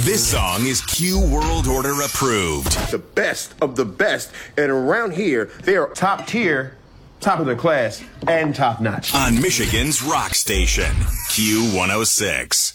This song is Q World Order approved. The best of the best. And around here, they are top tier, top of their class, and top notch. On Michigan's rock station, Q106.